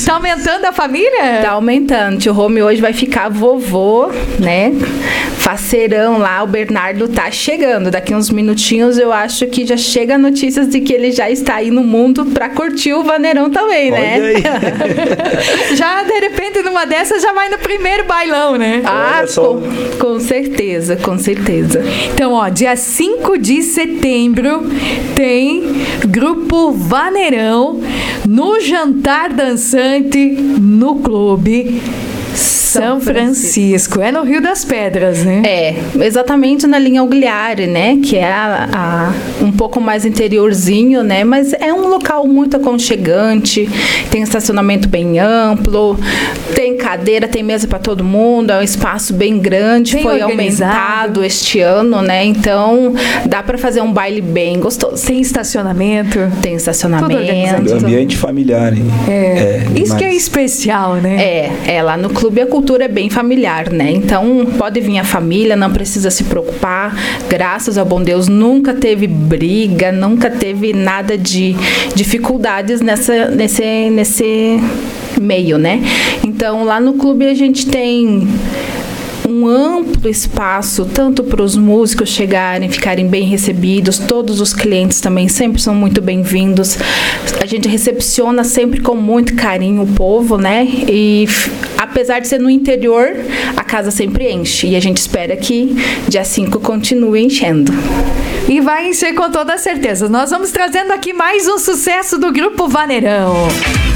Tá aumentando a família? Tá aumentando. Tio Rome hoje vai ficar vovô, né? Faceirão lá, o Bernardo tá chegando. Daqui uns minutinhos eu acho que já chega notícias de que ele já está aí no mundo pra curtir o Vaneirão também, né? Olha aí. Já, de repente, numa dessas, já vai no primeiro bailão, né? Ah, com certeza, com certeza. Então, ó, dia 5 de setembro tem Grupo Vaneirão no Jantar Dançante no Clube São Francisco. É no Rio das Pedras, né? É, exatamente na linha Augliari, né? Que é um pouco mais interiorzinho, né? Mas é um local muito aconchegante, tem estacionamento bem amplo, tem cadeira, tem mesa para todo mundo, é um espaço bem grande, foi aumentado este ano, né? Então dá para fazer um baile bem gostoso. Tem estacionamento? Tem estacionamento. Ambiente familiar, hein? Isso que é especial, né? Lá no clube a cultura é bem familiar, né? Então pode vir a família, não precisa se preocupar. Graças ao bom Deus, nunca teve briga, nunca teve nada de dificuldades nesse meio, né? Então lá no clube a gente tem um amplo espaço, tanto para os músicos chegarem, ficarem bem recebidos, todos os clientes também sempre são muito bem-vindos. A gente recepciona sempre com muito carinho o povo, né? E apesar de ser no interior, a casa sempre enche. E a gente espera que dia 5 continue enchendo. E vai encher com toda certeza. Nós vamos trazendo aqui mais um sucesso do Grupo Vaneirão.